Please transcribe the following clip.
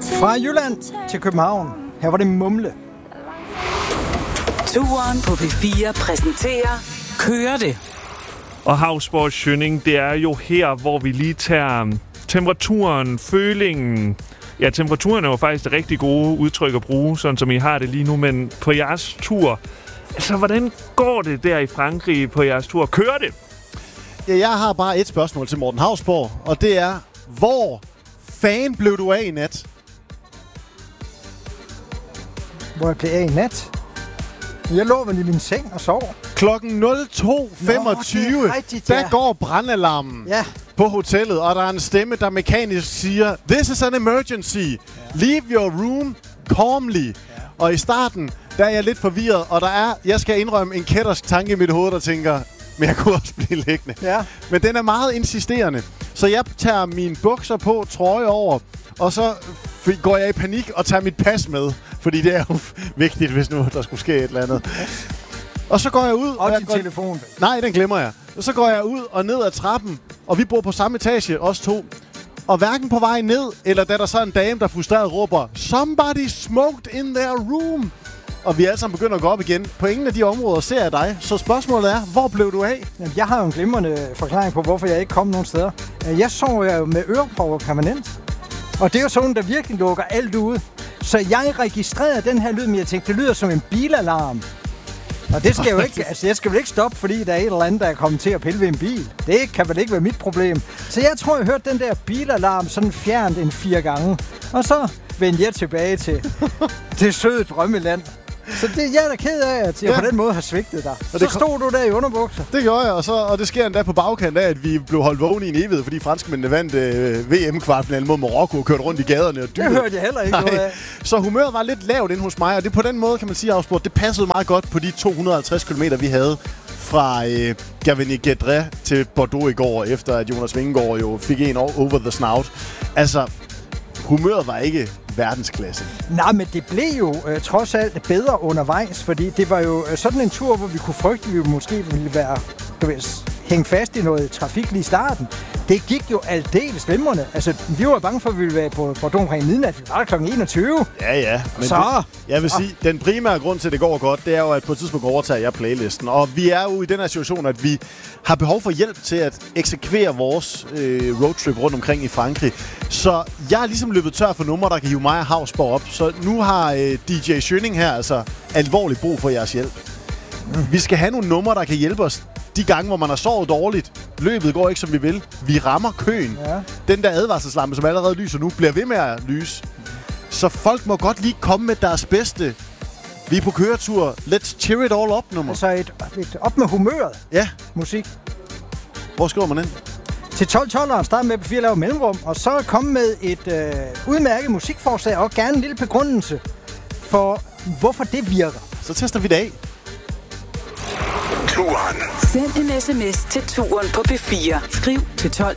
Fra Jylland til København. Her var det Mumle. Turen på P4 præsenterer Kører det. Og Hausborg Schønning, det er jo her, hvor vi lige tager temperaturen, følingen. Ja, temperaturen er jo faktisk det rigtig gode udtryk at bruge, sådan som I har det lige nu. Men på jeres tur, altså hvordan går det der i Frankrig på jeres tur? Kører det? Ja, jeg har bare et spørgsmål til Morten Hausborg, og det er, hvor fan blev du af i nat? Hvor jeg blev af i nat? Jeg lå vel i min seng og sov. Klokken 02.25, der går brandalarmen på hotellet, og der er en stemme, der mekanisk siger, "This is an emergency. Leave your room calmly." Og i starten, der er jeg lidt forvirret, og jeg skal indrømme en kættersk tanke i mit hoved, der tænker, men jeg kunne også blive liggende. Ja. Men den er meget insisterende. Så jeg tager mine bukser på, trøje over, og så går jeg i panik og tager mit pas med. Fordi det er jo vigtigt, hvis nu der skulle ske et eller andet. Og så går jeg ud... Og din telefon. Nej, den glemmer jeg. Og så går jeg ud og ned ad trappen, og vi bor på samme etage, os to. Og hverken på vej ned, eller da der så en dame, der frustreret råber, "Somebody smoked in their room!" Og vi alle sammen begynder at gå op igen. På ingen af de områder ser jeg dig. Så spørgsmålet er, hvor blev du af? Jamen, jeg har jo en glimrende forklaring på, hvorfor jeg ikke kom nogen steder. Jeg sov jo med ørepropper permanent. Og det er jo sådan, der virkelig lukker alt ud. Så jeg registrerede den her lyd, men jeg tænkte, det lyder som en bilalarm. Og det skal jo ikke, altså jeg skal vel ikke stoppe, fordi der er et eller andet, der er kommet til at pille ved en bil. Det kan vel ikke være mit problem. Så jeg tror, jeg hørte den der bilalarm sådan fjernt en 4 gange. Og så vendte jeg tilbage til søde drømmeland. Så det jeg er da ked af, at jeg på den måde har svigtet dig. Og så stod du der i underbukser. Det gjorde jeg, og det sker endda på bagkant af, at vi blev holdt vågne i en evighed, fordi franskmændene vandt VM-kvartfinalen mod Marokko og kørte rundt i gaderne og dyret. Det hørte jeg heller ikke noget af. Så humøret var lidt lavt inde hos mig, og det på den måde, kan man sige, Hausborg, det passede meget godt på de 250 km, vi havde fra Gavinier-Guédré til Bordeaux i går, efter at Jonas Vingegaard jo fik en over the snout. Altså, humøret var ikke verdensklasse. Nej, men det blev jo trods alt bedre undervejs, fordi det var jo sådan en tur, hvor vi kunne frygte, at vi måske ville være, hænge fast i noget trafik lige i starten. Det gik jo aldeles glimrende. Altså, vi var bange for, at vi ville være på Bordeaux omkring midnat. Vi var der kl. 21. Ja. Men jeg vil sige, den primære grund til, at det går godt, det er jo, at på et tidspunkt overtager jeg playlisten. Og vi er jo i den her situation, at vi har behov for hjælp til at eksekvere vores roadtrip rundt omkring i Frankrig. Så jeg har ligesom løbet tør for numre, der kan hive mig og Hausborg op. Så nu har DJ Schønning her altså alvorligt brug for jeres hjælp. Vi skal have nogle numre, der kan hjælpe os de gange, hvor man har sovet dårligt. Løbet går ikke, som vi vil. Vi rammer køen. Ja. Den der advarselslampe, som allerede lyser nu, bliver ved med at lyse. Så folk må godt lige komme med deres bedste. Vi er på køretur. Let's cheer it all up nummer. Altså et op med humøret. Ja. Musik. Hvor skriver man ind? Til 12-12'eren start med på 4 lave mellemrum, og så komme med et udmærket musikforslag og gerne en lille begrundelse for, hvorfor det virker. Så tester vi det af. Turen. Send en sms til Turen på P4. Skriv til